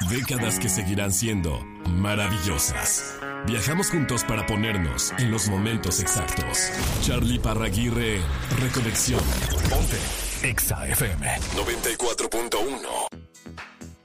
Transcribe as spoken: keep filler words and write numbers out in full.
Décadas que seguirán siendo maravillosas. Viajamos juntos para ponernos en los momentos exactos. Charlie Parraguirre, Reconexión. Ponte Exa F M noventa y cuatro punto uno.